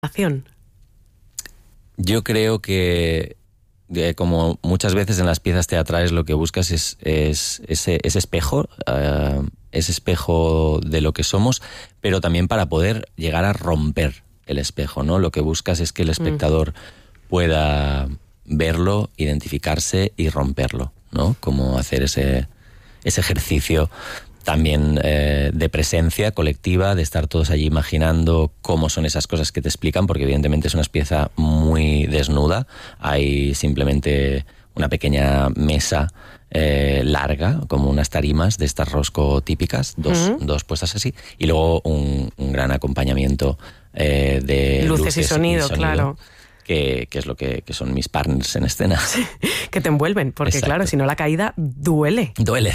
acción? Yo creo que, como muchas veces en las piezas teatrales, lo que buscas es ese espejo, ese espejo de lo que somos, pero también para poder llegar a romper el espejo, ¿no? Lo que buscas es que el espectador pueda verlo, identificarse y romperlo, ¿no? Como hacer ese ejercicio también de presencia colectiva, de estar todos allí imaginando cómo son esas cosas que te explican, porque evidentemente es una pieza muy desnuda. Hay simplemente una pequeña mesa larga, como unas tarimas de estas rosco típicas, dos puestas así, y luego un gran acompañamiento de luces y sonido, claro. Que es lo que son mis partners en escena. Sí, que te envuelven, porque exacto, claro, si no la caída duele. Duele,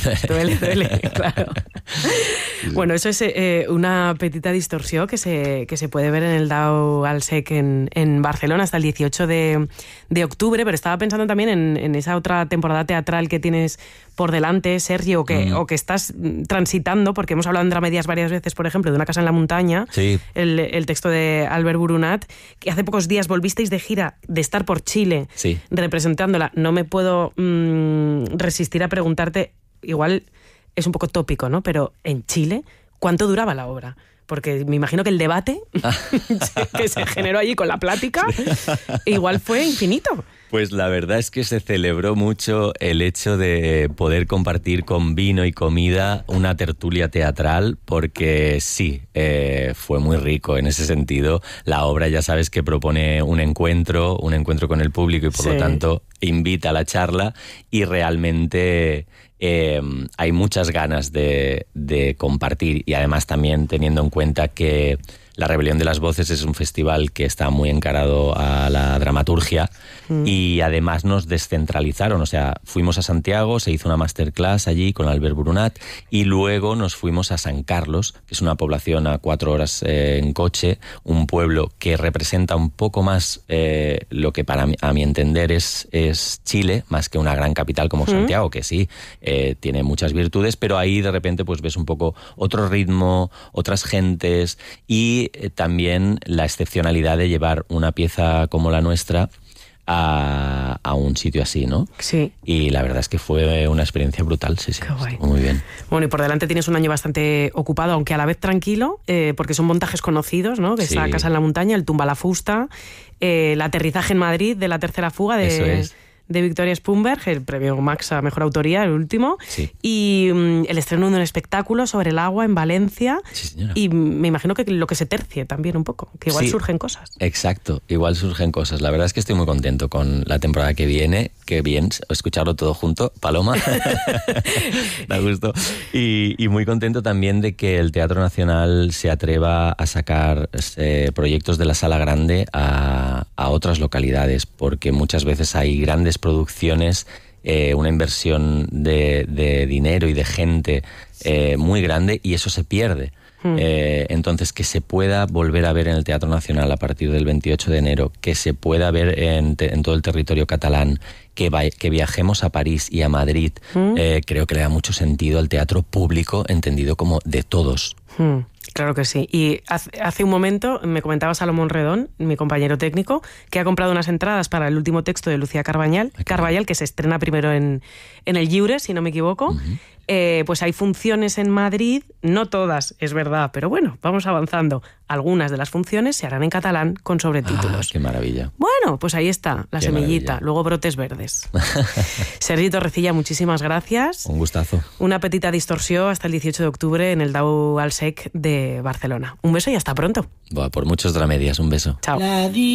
claro. Bueno, eso es una petita distorsión que se puede ver en el Dau al Sec en Barcelona hasta el 18 de octubre, pero estaba pensando también en esa otra temporada teatral que tienes por delante, Sergi, o que estás transitando, porque hemos hablado en Dramedias varias veces, por ejemplo, de Una casa en la montaña, sí, el texto de Albert Burunat, que hace pocos días volvisteis de gira, de estar por Chile, sí, representándola. No me puedo resistir a preguntarte, igual es un poco tópico, ¿no? Pero en Chile, ¿cuánto duraba la obra? Porque me imagino que el debate que se generó allí con la plática igual fue infinito. Pues la verdad es que se celebró mucho el hecho de poder compartir con vino y comida una tertulia teatral, porque sí, fue muy rico en ese sentido. La obra, ya sabes, que propone un encuentro con el público y por lo tanto invita a la charla, y realmente hay muchas ganas de compartir, y además también teniendo en cuenta que La Rebelión de las Voces es un festival que está muy encarado a la dramaturgia y además nos descentralizaron, o sea, fuimos a Santiago, se hizo una masterclass allí con Albert Burunat y luego nos fuimos a San Carlos, que es una población a 4 horas en coche, un pueblo que representa un poco más lo que a mi entender es Chile, más que una gran capital como Santiago, que sí, tiene muchas virtudes, pero ahí de repente pues ves un poco otro ritmo, otras gentes y también la excepcionalidad de llevar una pieza como la nuestra a un sitio así, ¿no? Sí. Y la verdad es que fue una experiencia brutal, sí. Qué guay. Muy bien. Bueno, y por delante tienes un año bastante ocupado, aunque a la vez tranquilo, porque son montajes conocidos, ¿no? Que es La casa en la montaña, El tumba a la fusta, el aterrizaje en Madrid de La tercera fuga Eso es. de Victoria Spumberg, el premio Max a Mejor Autoría, el último, y el estreno de un espectáculo sobre el agua en Valencia, y me imagino que lo que se tercie también un poco, que igual surgen cosas. Exacto, igual surgen cosas. La verdad es que estoy muy contento con la temporada que viene, que bien escucharlo todo junto, Paloma, da gusto, y muy contento también de que el Teatro Nacional se atreva a sacar proyectos de la Sala Grande a otras localidades, porque muchas veces hay grandes producciones, una inversión de dinero y de gente muy grande, y eso se pierde. Entonces, que se pueda volver a ver en el Teatro Nacional a partir del 28 de enero, que se pueda ver en todo el territorio catalán, que viajemos a París y a Madrid, creo que le da mucho sentido al teatro público, entendido como de todos. Claro que sí. Y hace un momento me comentaba Salomón Redón, mi compañero técnico, que ha comprado unas entradas para el último texto de Lucía Carballal, que se estrena primero en el Lliure, si no me equivoco. Pues hay funciones en Madrid, no todas, es verdad, pero bueno, vamos avanzando. Algunas de las funciones se harán en catalán con sobretítulos. ¡Qué maravilla! Bueno, pues ahí está, la semillita, maravilla. Luego brotes verdes. Sergi Torrecilla, muchísimas gracias. Un gustazo. Una petita distorsión hasta el 18 de octubre en el Dau al Sec de Barcelona. Un beso y hasta pronto. Por muchos Dramedias, un beso. Chao.